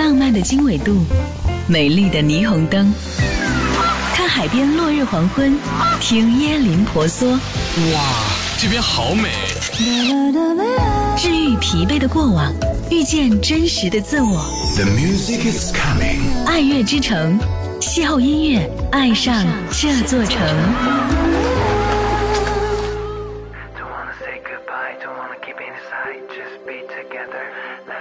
浪漫的经纬度，美丽的霓虹灯，看海边落日黄昏，听椰林婆娑。 哇，这边好美！ 治愈疲惫的过往，遇见真实的自我。 The music is coming。 爱乐之城，邂逅音乐，爱上这座城。 Don't wanna say goodbye, don't wanna keep it inside, just be together.